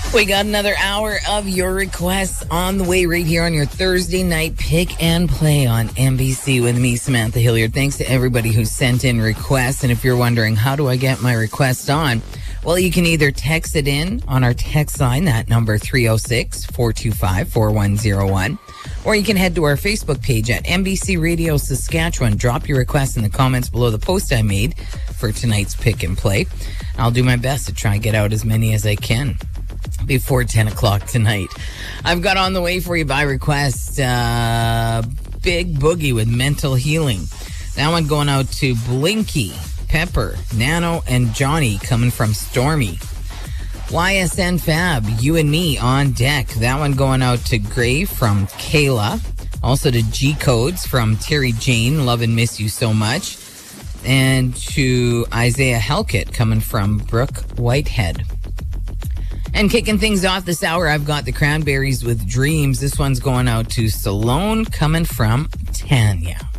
We got another hour of your requests on the way right here on your Thursday night pick and play on NBC with me, Samantha Hilliard. Thanks to everybody who sent in requests. And if you're wondering, how do I get my request on? Well, you can either text it in on our text line, that number 306-425-4101, or you can head to our Facebook page at NBC Radio Saskatchewan. Drop your request in the comments below the post I made for tonight's pick and play. I'll do my best to try and get out as many as I can before 10 o'clock tonight. I've got on the way for you by request, Big Boogie with Mental Healing. That one going out to Blinky, Pepper, Nano, and Johnny, coming from Stormy. YSN Fab, You and Me on Deck. That one going out to Gray from Kayla. Also to G Codes from Terry Jane, Love and Miss You So Much. And to Isaiah Helkett, coming from Brooke Whitehead. And kicking things off this hour, I've got the Cranberries with Dreams. This one's going out to Salone, coming from Tanya.